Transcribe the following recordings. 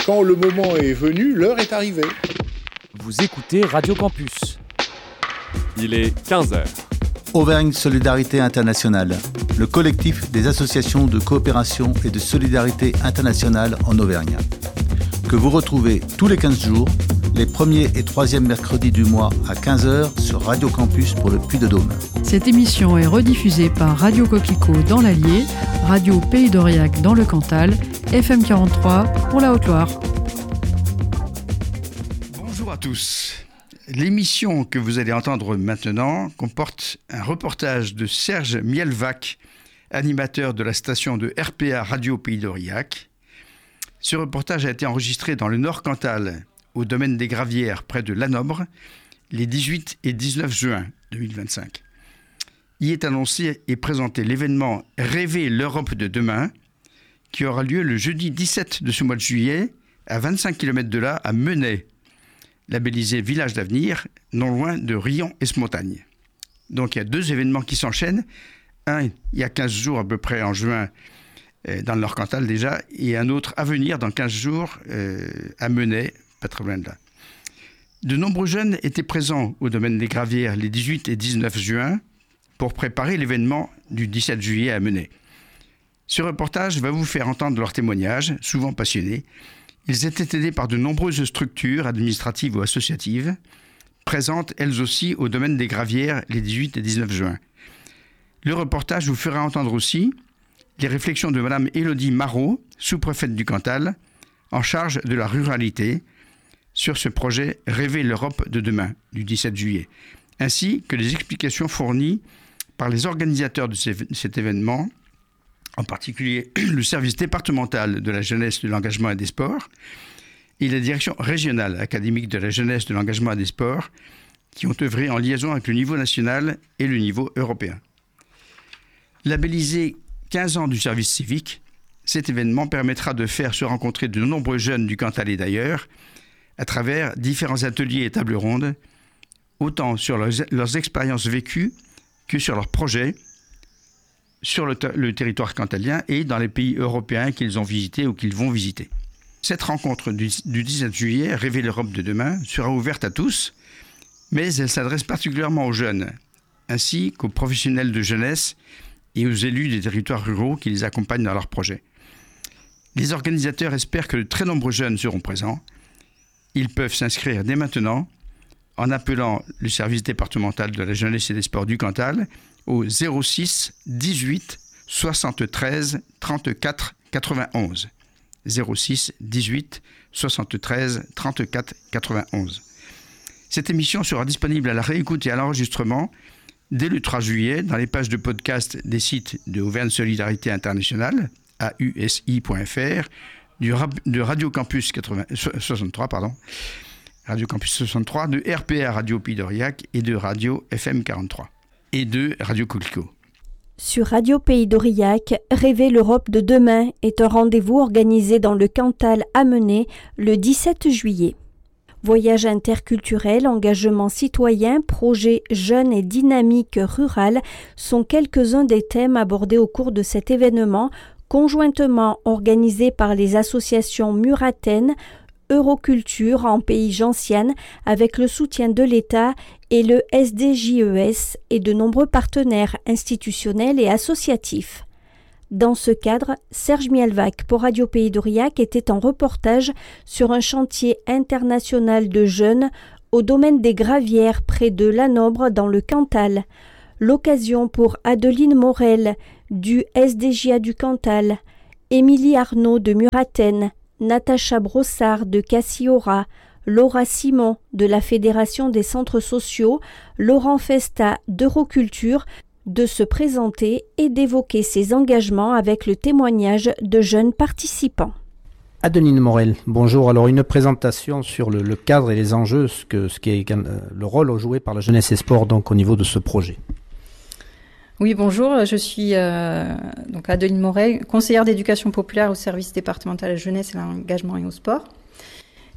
quand le moment est venu, l'heure est arrivée. Vous écoutez Radio Campus. Il est 15h. Auvergne Solidarité Internationale, le collectif des associations de coopération et de solidarité internationale en Auvergne, que vous retrouvez tous les 15 jours, les premiers et troisièmes mercredis du mois à 15h sur Radio Campus pour le Puy-de-Dôme. Cette émission est rediffusée par Radio Coquelicot dans l'Allier, Radio Pays d'Aurillac dans le Cantal, FM 43 pour la Haute-Loire. Bonjour à tous. L'émission que vous allez entendre maintenant comporte un reportage de Serge Mielvac, animateur de la station de RPA Radio Pays d'Aurillac. Ce reportage a été enregistré dans le Nord Cantal, au domaine des Gravières, près de Lanobre, les 18 et 19 juin 2025. Y est annoncé et présenté l'événement « Rêver l'Europe de demain » qui aura lieu le jeudi 17 de ce mois de juillet, à 25 km de là, à Menay, labellisé Village d'avenir, non loin de Rion-Esmontagne. Donc il y a deux événements qui s'enchaînent. Un, il y a 15 jours à peu près en juin, dans le Nord Cantal déjà, et un autre à venir dans 15 jours à Menay, pas très loin de là. De nombreux jeunes étaient présents au domaine des Gravières les 18 et 19 juin pour préparer l'événement du 17 juillet à Menay. Ce reportage va vous faire entendre leurs témoignages, souvent passionnés. Ils étaient aidés par de nombreuses structures administratives ou associatives, présentes elles aussi au domaine des Gravières les 18 et 19 juin. Le reportage vous fera entendre aussi les réflexions de Mme Élodie Marot, sous-préfète du Cantal, en charge de la ruralité, sur ce projet « Rêver l'Europe de demain » du 17 juillet, ainsi que les explications fournies par les organisateurs de cet événement, en particulier le service départemental de la jeunesse, de l'engagement et des sports, et la direction régionale académique de la jeunesse, de l'engagement et des sports, qui ont œuvré en liaison avec le niveau national et le niveau européen. Labellisé 15 ans du service civique, cet événement permettra de faire se rencontrer de nombreux jeunes du Cantal et d'ailleurs, à travers différents ateliers et tables rondes, autant sur leurs expériences vécues que sur leurs projets, sur le territoire cantalien et dans les pays européens qu'ils ont visités ou qu'ils vont visiter. Cette rencontre du 17 juillet, Rêver l'Europe de demain, sera ouverte à tous, mais elle s'adresse particulièrement aux jeunes, ainsi qu'aux professionnels de jeunesse et aux élus des territoires ruraux qui les accompagnent dans leurs projets. Les organisateurs espèrent que de très nombreux jeunes seront présents. Ils peuvent s'inscrire dès maintenant en appelant le service départemental de la jeunesse et des sports du Cantal au 06 18 73 34 91. 06 18 73 34 91. Cette émission sera disponible à la réécoute et à l'enregistrement dès le 3 juillet dans les pages de podcast des sites de Auvergne Solidarité Internationale, ausi.fr, de Radio Campus 63, Radio Campus 63, de RPA Radio Pays d'Aurillac et de Radio FM 43 et de Radio Coquelicot. Sur Radio Pays d'Aurillac, Rêver l'Europe de demain est un rendez-vous organisé dans le Cantal à Menay le 17 juillet. Voyage interculturel, engagement citoyen, projet jeune et dynamique rural sont quelques-uns des thèmes abordés au cours de cet événement, conjointement organisé par les associations Muraten, Euroculture en pays gentiane avec le soutien de l'État et le SDJES et de nombreux partenaires institutionnels et associatifs. Dans ce cadre, Serge Mielvac pour Radio Pays d'Aurillac était en reportage sur un chantier international de jeunes au domaine des Gravières près de Lanobre dans le Cantal. L'occasion pour Adeline Morel du SDJA du Cantal, Émilie Arnaud de Muraten, Natacha Brossard de Cassiora, Laura Simon de la Fédération des centres sociaux, Laurent Festa d'Euroculture, de se présenter et d'évoquer ses engagements avec le témoignage de jeunes participants. Adeline Morel, bonjour. Alors une présentation sur le cadre et les enjeux, ce qui est le rôle joué par la jeunesse et sport donc au niveau de ce projet. Oui, bonjour, je suis donc Adeline Morel, conseillère d'éducation populaire au service départemental à la jeunesse et à l'engagement et au sport.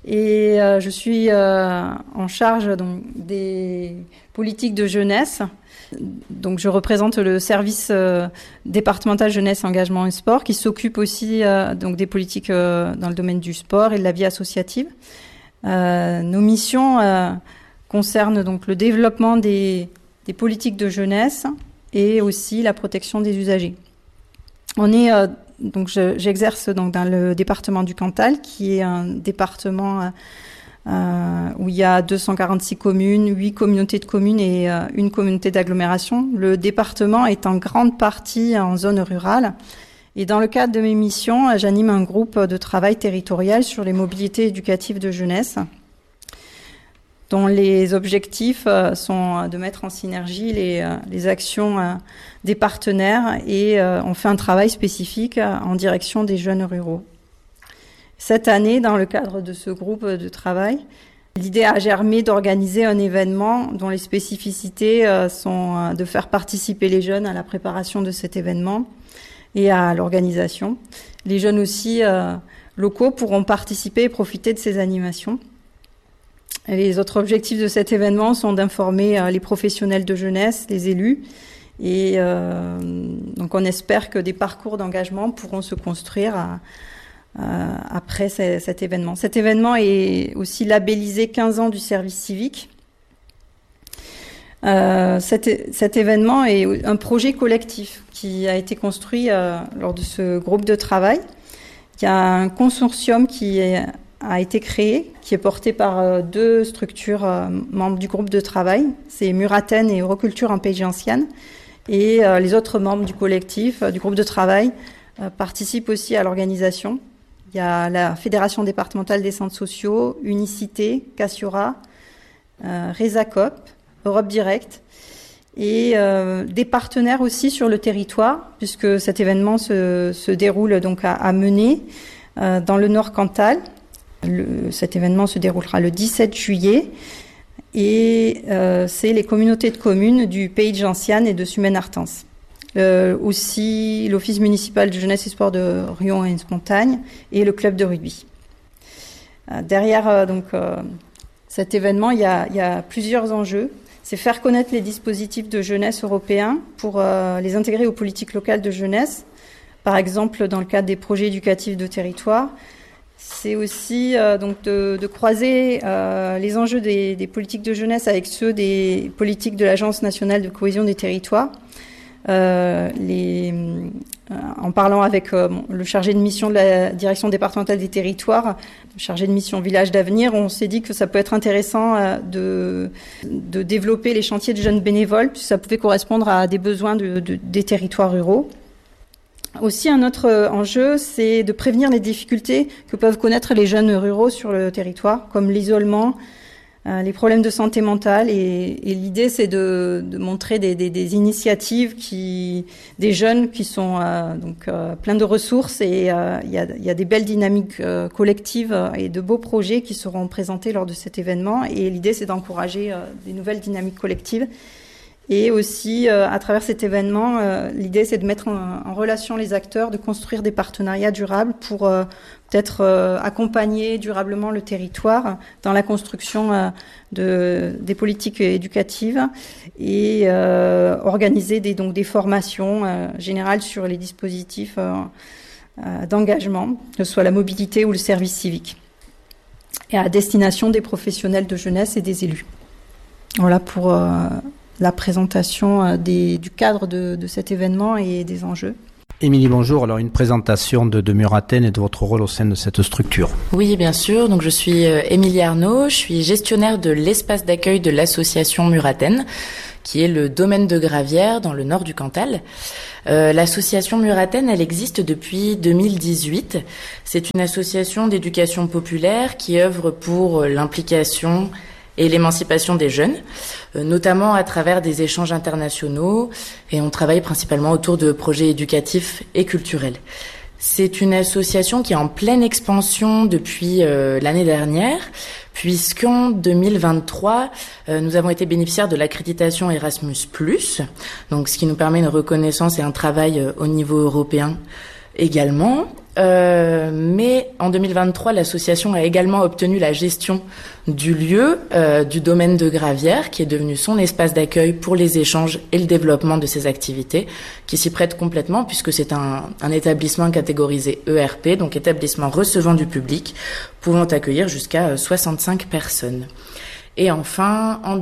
Et je suis en charge donc, des politiques de jeunesse. Donc je représente le service départemental jeunesse, engagement et sport qui s'occupe aussi donc des politiques dans le domaine du sport et de la vie associative. Nos missions concernent donc le développement des politiques de jeunesse et aussi la protection des usagers. Donc j'exerce donc dans le département du Cantal, qui est un département où il y a 246 communes, 8 communautés de communes et une communauté d'agglomération. Le département est en grande partie en zone rurale. Et dans le cadre de mes missions, j'anime un groupe de travail territorial sur les mobilités éducatives de jeunesse, dont les objectifs sont de mettre en synergie les actions des partenaires et on fait un travail spécifique en direction des jeunes ruraux. Cette année, dans le cadre de ce groupe de travail, l'idée a germé d'organiser un événement dont les spécificités sont de faire participer les jeunes à la préparation de cet événement et à l'organisation. Les jeunes aussi locaux pourront participer et profiter de ces animations. Et les autres objectifs de cet événement sont d'informer les professionnels de jeunesse, les élus, et donc on espère que des parcours d'engagement pourront se construire après cet événement. Cet événement est aussi labellisé 15 ans du service civique. Cet événement est un projet collectif qui a été construit lors de ce groupe de travail. Il y a un consortium qui a été créé, qui est porté par deux structures membres du groupe de travail. C'est Muraten et Euroculture en Pays Gentiane. Et les autres membres du collectif, du groupe de travail, participent aussi à l'organisation. Il y a la Fédération départementale des centres sociaux, Unicité, Cassiora, Resacop, Europe Direct et des partenaires aussi sur le territoire, puisque cet événement se déroule donc à Menay, dans le Nord Cantal. Cet événement se déroulera le 17 juillet et c'est les communautés de communes du Pays de Gentiane et de Sumène-Artens. Aussi l'Office municipal de jeunesse et sport de Rion et Montagne et le club de rugby. Derrière cet événement, il y a plusieurs enjeux. C'est faire connaître les dispositifs de jeunesse européens pour les intégrer aux politiques locales de jeunesse, par exemple dans le cadre des projets éducatifs de territoire. C'est aussi de croiser les enjeux des politiques de jeunesse avec ceux des politiques de l'Agence nationale de cohésion des territoires. En parlant avec le chargé de mission de la direction départementale des territoires, le chargé de mission Village d'avenir, on s'est dit que ça peut être intéressant de développer les chantiers de jeunes bénévoles, puisque ça pouvait correspondre à des besoins des territoires ruraux. Aussi, un autre enjeu, c'est de prévenir les difficultés que peuvent connaître les jeunes ruraux sur le territoire, comme l'isolement, les problèmes de santé mentale. Et l'idée, c'est de montrer des initiatives des jeunes qui sont pleins de ressources. Et il y a des belles dynamiques collectives et de beaux projets qui seront présentés lors de cet événement. Et l'idée, c'est d'encourager des nouvelles dynamiques collectives. Et aussi, à travers cet événement, l'idée, c'est de mettre en relation les acteurs, de construire des partenariats durables pour peut-être accompagner durablement le territoire dans la construction des politiques éducatives et organiser des formations générales sur les dispositifs d'engagement, que ce soit la mobilité ou le service civique, et à destination des professionnels de jeunesse et des élus. Voilà pour la présentation du cadre de cet événement et des enjeux. Émilie, bonjour. Alors, une présentation de Muraten et de votre rôle au sein de cette structure. Oui, bien sûr. Donc, je suis Émilie Arnaud. Je suis gestionnaire de l'espace d'accueil de l'association Muraten, qui est le domaine de Gravières dans le nord du Cantal. L'association Muraten, elle existe depuis 2018. C'est une association d'éducation populaire qui œuvre pour l'implication et l'émancipation des jeunes, notamment à travers des échanges internationaux, et on travaille principalement autour de projets éducatifs et culturels. C'est une association qui est en pleine expansion depuis l'année dernière, puisqu'en 2023, nous avons été bénéficiaires de l'accréditation Erasmus+, donc ce qui nous permet une reconnaissance et un travail au niveau européen également. Mais en 2023, l'association a également obtenu la gestion du lieu, du domaine de Gravières, qui est devenu son espace d'accueil pour les échanges et le développement de ses activités, qui s'y prête complètement puisque c'est un établissement catégorisé ERP, donc établissement recevant du public, pouvant accueillir jusqu'à 65 personnes. Et enfin, en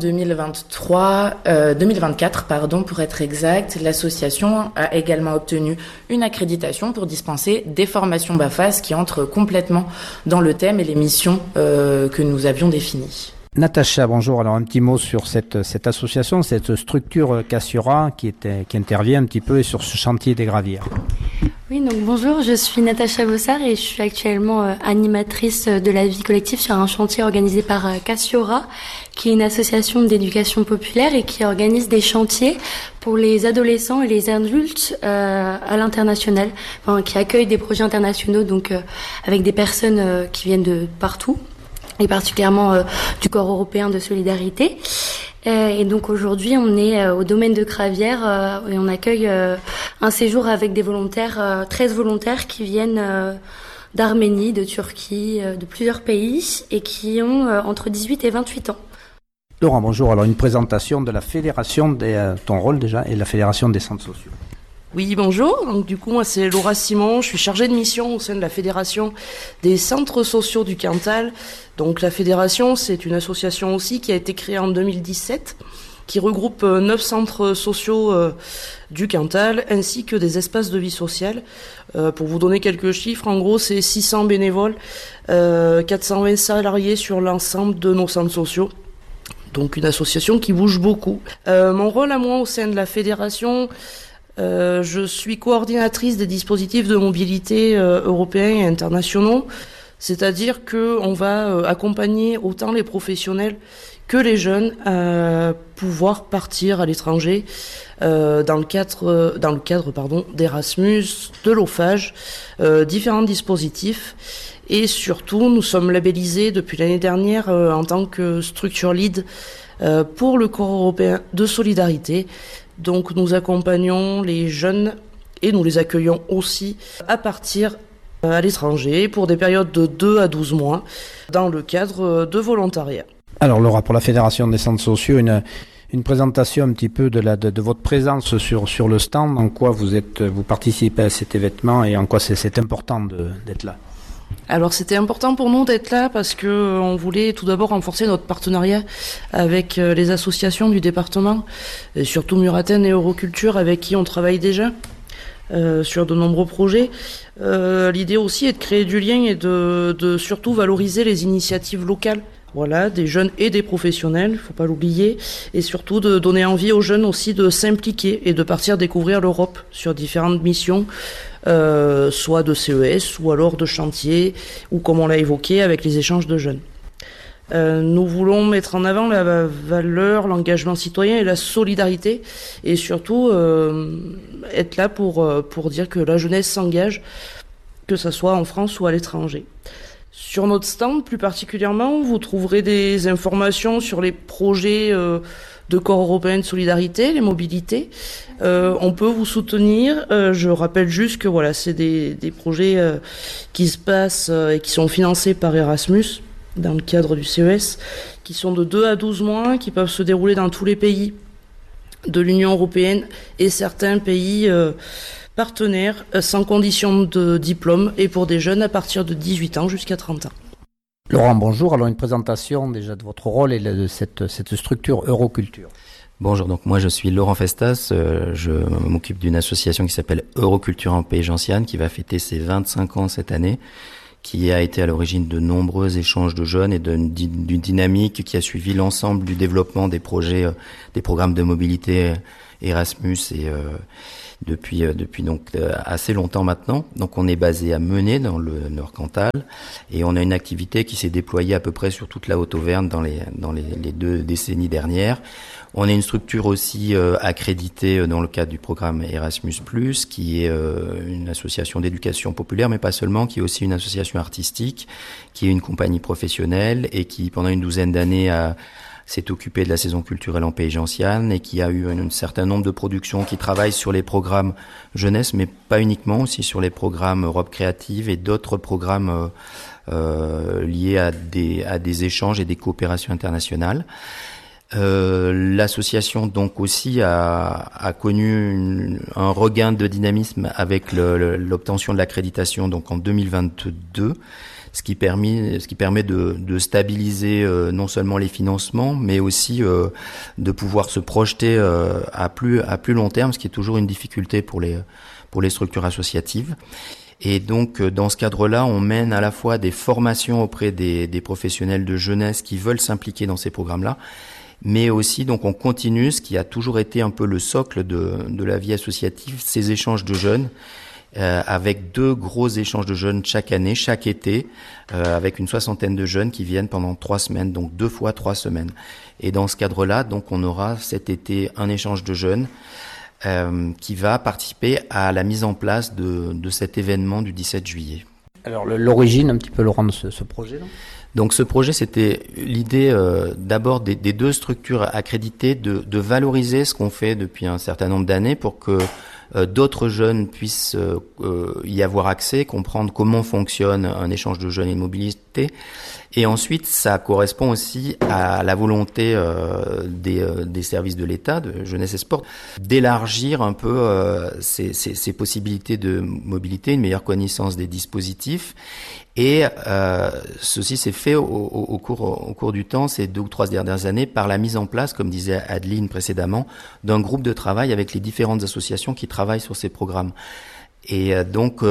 2024, pour être exact, l'association a également obtenu une accréditation pour dispenser des formations BAFAS qui entrent complètement dans le thème et les missions que nous avions définies. Natacha, bonjour. Alors un petit mot sur cette association, cette structure Cassiora qui intervient un petit peu sur ce chantier des Gravières. Oui, donc bonjour, je suis Natacha Bossard et je suis actuellement animatrice de la vie collective sur un chantier organisé par Cassiora, qui est une association d'éducation populaire et qui organise des chantiers pour les adolescents et les adultes à l'international, qui accueille des projets internationaux, donc avec des personnes qui viennent de partout, et particulièrement du corps européen de solidarité. Et donc aujourd'hui, on est au domaine de Gravières et on accueille un séjour avec des volontaires, 13 volontaires qui viennent d'Arménie, de Turquie, de plusieurs pays et qui ont entre 18 et 28 ans. Laurent, bonjour. Alors une présentation de la fédération, ton rôle déjà, et la fédération des centres sociaux. Oui, bonjour. Donc du coup, moi c'est Laura Simon, je suis chargée de mission au sein de la Fédération des centres sociaux du Cantal. Donc la fédération, c'est une association aussi qui a été créée en 2017, qui regroupe 9 centres sociaux du Cantal, ainsi que des espaces de vie sociale. Pour vous donner quelques chiffres, en gros, c'est 600 bénévoles, 420 salariés sur l'ensemble de nos centres sociaux. Donc une association qui bouge beaucoup. Mon rôle à moi au sein de la fédération, je suis coordinatrice des dispositifs de mobilité européens et internationaux, c'est-à-dire que on va accompagner autant les professionnels que les jeunes à pouvoir partir à l'étranger dans le cadre d'Erasmus, de l'OFAGE, différents dispositifs. Et surtout, nous sommes labellisés depuis l'année dernière en tant que structure lead pour le corps européen de solidarité. Donc nous accompagnons les jeunes et nous les accueillons aussi à partir à l'étranger pour des périodes de 2 à 12 mois dans le cadre de volontariat. Alors Laura, pour la Fédération des centres sociaux, une présentation un petit peu de votre présence sur le stand, en quoi vous participez à cet événement et en quoi c'est important d'être là. Alors c'était important pour nous d'être là parce que on voulait tout d'abord renforcer notre partenariat avec les associations du département, et surtout Muraten et Euroculture avec qui on travaille déjà sur de nombreux projets. L'idée aussi est de créer du lien et de surtout valoriser les initiatives locales. Voilà, des jeunes et des professionnels, il faut pas l'oublier, et surtout de donner envie aux jeunes aussi de s'impliquer et de partir découvrir l'Europe sur différentes missions, soit de CES ou alors de chantier, ou comme on l'a évoqué avec les échanges de jeunes. Nous voulons mettre en avant la valeur, l'engagement citoyen et la solidarité, et surtout être là pour dire que la jeunesse s'engage, que ce soit en France ou à l'étranger. Sur notre stand, plus particulièrement, vous trouverez des informations sur les projets de corps européen de solidarité, les mobilités. On peut vous soutenir. Je rappelle juste que voilà, c'est des projets qui se passent et qui sont financés par Erasmus dans le cadre du CES, qui sont de 2 à 12 mois, qui peuvent se dérouler dans tous les pays de l'Union européenne et certains pays partenaires sans condition de diplôme et pour des jeunes à partir de 18 ans jusqu'à 30 ans. Laurent, bonjour. Alors une présentation déjà de votre rôle et de cette structure Euroculture. Bonjour, donc moi je suis Laurent Festas, je m'occupe d'une association qui s'appelle Euroculture en Pays Gentiane qui va fêter ses 25 ans cette année, qui a été à l'origine de nombreux échanges de jeunes et d'une dynamique qui a suivi l'ensemble du développement des projets, des programmes de mobilité Erasmus et depuis donc assez longtemps maintenant. Donc on est basé à Menay dans le Nord-Cantal et on a une activité qui s'est déployée à peu près sur toute la Haute-Auvergne dans les 2 décennies dernières. On est une structure aussi accréditée dans le cadre du programme Erasmus+, qui est une association d'éducation populaire, mais pas seulement, qui est aussi une association artistique, qui est une compagnie professionnelle et qui pendant une douzaine d'années s'est occupé de la saison culturelle en pays gentiane et qui a eu un certain nombre de productions qui travaillent sur les programmes jeunesse, mais pas uniquement, aussi sur les programmes Europe créative et d'autres programmes liés à des échanges et des coopérations internationales. L'association donc aussi a connu un regain de dynamisme avec l'obtention de l'accréditation donc en 2022, ce qui permet de stabiliser non seulement les financements, mais aussi de pouvoir se projeter à plus long terme, ce qui est toujours une difficulté pour les structures associatives. Et donc, dans ce cadre-là, on mène à la fois des formations auprès des professionnels de jeunesse qui veulent s'impliquer dans ces programmes-là, mais aussi, donc, on continue, ce qui a toujours été un peu le socle de la vie associative, ces échanges de jeunes, avec 2 gros échanges de jeunes chaque année, chaque été, avec une 60aine de jeunes qui viennent pendant 3 semaines, donc 2 fois 3 semaines. Et dans ce cadre-là, donc, on aura cet été un échange de jeunes qui va participer à la mise en place de cet événement du 17 juillet. Alors l'origine un petit peu, Laurent, de ce projet-là ? Donc ce projet, c'était l'idée d'abord des 2 structures accréditées de valoriser ce qu'on fait depuis un certain nombre d'années pour que d'autres jeunes puissent y avoir accès, comprendre comment fonctionne un échange de jeunes et de mobilité. Et ensuite, ça correspond aussi à la volonté des services de l'État, de jeunesse et sport, d'élargir un peu ces possibilités de mobilité, une meilleure connaissance des dispositifs. Et ceci s'est fait au cours du temps, ces 2 ou 3 dernières années, par la mise en place, comme disait Adeline précédemment, d'un groupe de travail avec les différentes associations qui travaillent sur ces programmes. Et donc,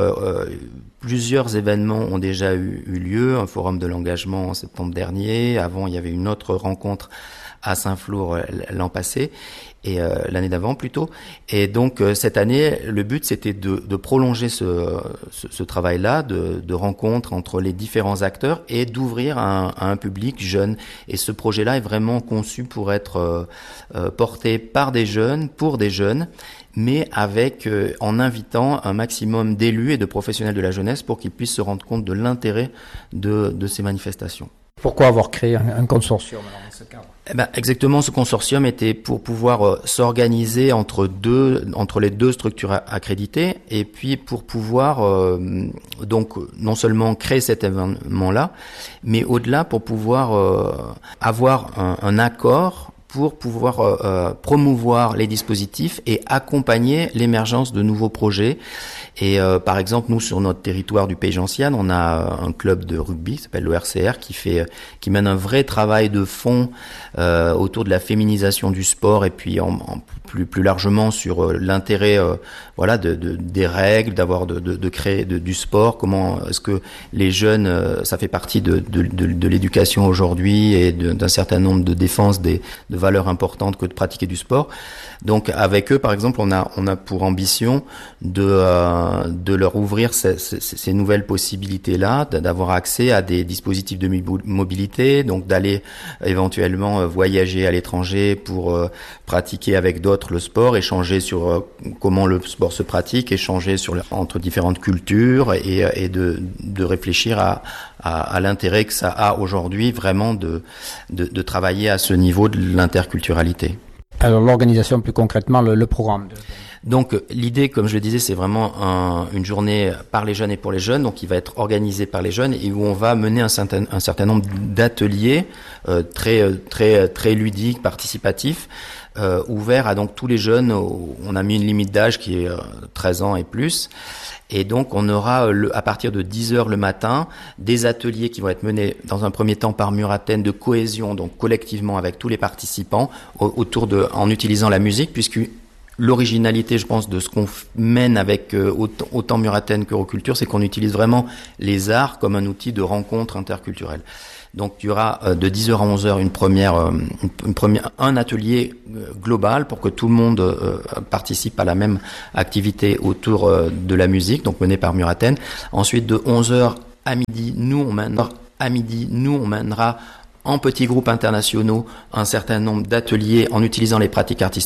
plusieurs événements ont déjà eu lieu. Un forum de l'engagement en septembre dernier. Avant, il y avait une autre rencontre à Saint-Flour l'an passé, et l'année d'avant plutôt. Et donc, cette année, le but, c'était de prolonger ce travail-là, de rencontre entre les différents acteurs et d'ouvrir à un public jeune. Et ce projet-là est vraiment conçu pour être porté par des jeunes, pour des jeunes, mais en invitant un maximum d'élus et de professionnels de la jeunesse pour qu'ils puissent se rendre compte de l'intérêt de ces manifestations. Pourquoi avoir créé un consortium alors, dans ce cadre ? Exactement, ce consortium était pour pouvoir s'organiser entre les 2 structures accréditées, et puis pour pouvoir donc non seulement créer cet événement-là, mais au-delà pour pouvoir avoir un accord pour pouvoir promouvoir les dispositifs et accompagner l'émergence de nouveaux projets. Et par exemple, nous, sur notre territoire du Pays gentiane, on a un club de rugby qui s'appelle le RCR qui mène un vrai travail de fond autour de la féminisation du sport, et puis plus largement sur l'intérêt des règles, de créer du sport. Comment est-ce que les jeunes, ça fait partie de l'éducation aujourd'hui et d'un certain nombre de défenses de valeurs importantes que de pratiquer du sport. Donc avec eux, par exemple, on a pour ambition de leur ouvrir ces nouvelles possibilités-là, d'avoir accès à des dispositifs de mobilité, donc d'aller éventuellement voyager à l'étranger pour pratiquer avec d'autres le sport, échanger sur comment le sport se pratique, échanger entre différentes cultures et de réfléchir à l'intérêt que ça a aujourd'hui vraiment de travailler à ce niveau de l'interculturalité. Alors l'organisation, plus concrètement, le programme. Donc l'idée, comme je le disais, c'est vraiment une journée par les jeunes et pour les jeunes, donc qui va être organisée par les jeunes et où on va mener un certain nombre d'ateliers très ludiques, participatifs, ouverts à donc tous les jeunes. On a mis une limite d'âge qui est 13 ans et plus. Et donc, on aura à partir de 10h le matin des ateliers qui vont être menés dans un premier temps par Muraten de cohésion, donc collectivement avec tous les participants en utilisant la musique, puisque l'originalité, je pense, de ce qu'on mène avec autant Muraten qu'Euroculture, c'est qu'on utilise vraiment les arts comme un outil de rencontre interculturelle. Donc, il y aura de 10h à 11h un atelier global pour que tout le monde participe à la même activité autour de la musique, donc menée par Muraten. Ensuite, de 11h à midi, nous on mènera en petits groupes internationaux un certain nombre d'ateliers en utilisant les pratiques artistiques